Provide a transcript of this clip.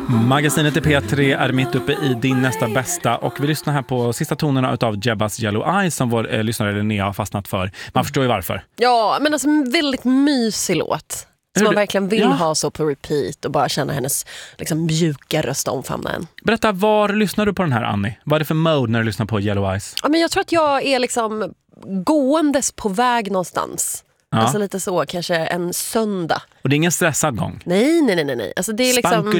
Magasinet i P3 är mitt uppe i din nästa bästa och vi lyssnar här på sista tonerna utav Jebbas Yellow Eyes som vår lyssnare Linnea har fastnat för. Man förstår ju varför. Ja, men alltså en väldigt mysig låt. Som man verkligen vill ha så på repeat och bara känna hennes liksom, mjuka röst omfamna en. Berätta, var lyssnar du på den här, Annie? Vad är det för mode när du lyssnar på Yellow Eyes? Ja, men jag tror att jag är liksom gåendes på väg någonstans. Ja. Alltså lite så, kanske en söndag. Och det är ingen stressad gång? Nej. Alltså det är liksom...